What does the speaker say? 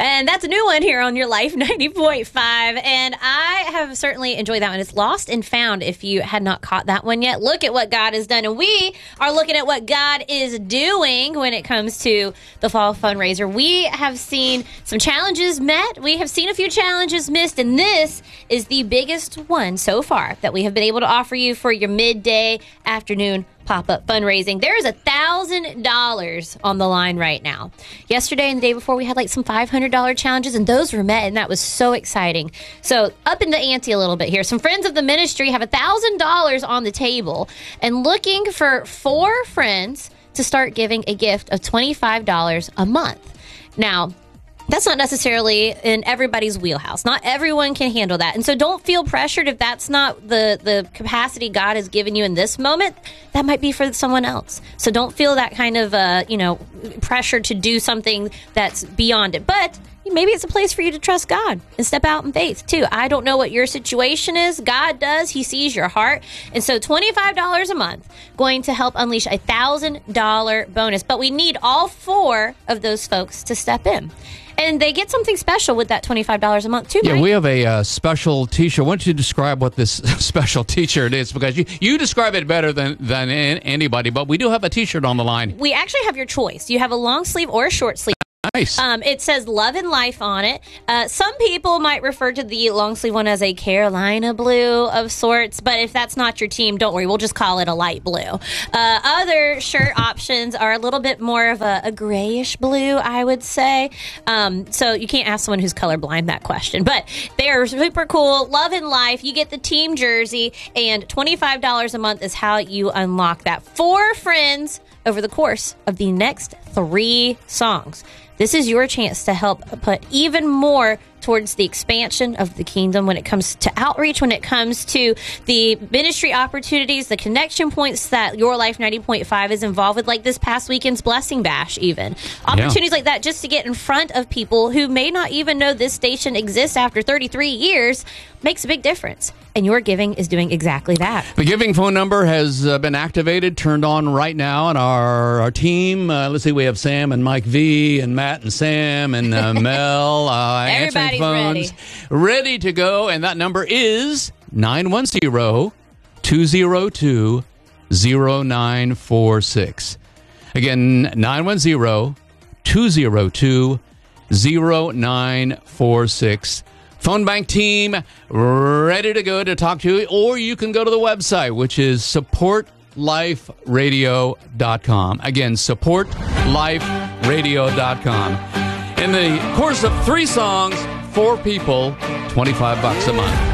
And that's a new one here on Your Life 90.5. And I have certainly enjoyed that one. It's Lost and Found if you had not caught that one yet. Look at what God has done. And we are looking at what God is doing when it comes to the fall fundraiser. We have seen some challenges met. We have seen a few challenges missed. And this is the biggest one so far that we have been able to offer you for your midday afternoon pop-up fundraising. There is $1,000 on the line right now. Yesterday and the day before, we had like some $500 challenges, and those were met, and that was so exciting. So up in the ante a little bit here. Some friends of the ministry have $1,000 on the table and looking for 4 friends to start giving a gift of $25 a month. Now, that's not necessarily in everybody's wheelhouse. Not everyone can handle that. And so don't feel pressured if that's not the capacity God has given you in this moment. That might be for someone else. So don't feel that kind of, pressure to do something that's beyond it. But maybe it's a place for you to trust God and step out in faith, too. I don't know what your situation is. God does. He sees your heart. And so $25 a month going to help unleash a $1,000 bonus. But we need all 4 of those folks to step in. And they get something special with that $25 a month, too, Mike. Yeah, we have a special T-shirt. Why don't you describe what this special T-shirt is? Because you describe it better than anybody, but we do have a T-shirt on the line. We actually have your choice. You have a long sleeve or a short sleeve. Nice. It says Love and Life on it. Some people might refer to the long sleeve one as a Carolina blue of sorts, but if that's not your team, don't worry. We'll just call it a light blue. Other shirt options are a little bit more of a grayish blue, I would say. So you can't ask someone who's colorblind that question, but they are super cool. Love and Life. You get the team jersey, and $25 a month is how you unlock that. 4 friends over the course of the next 3 songs. This is your chance to help put even more towards the expansion of the kingdom when it comes to outreach, when it comes to the ministry opportunities, the connection points that Your Life 90.5 is involved with, like this past weekend's Blessing Bash even. Opportunities like that just to get in front of people who may not even know this station exists after 33 years makes a big difference. And your giving is doing exactly that. The giving phone number has been activated, turned on right now, and our team, let's see, we have Sam and Mike V and Matt and Sam and Mel answering phones. Ready to go, and that number is 910-202-0946. Again, 910-202-0946. Phone bank team ready to go to talk to you, or you can go to the website, which is supportliferadio.com. Again, supportliferadio.com. In the course of 3 songs, 4 people, $25 a month.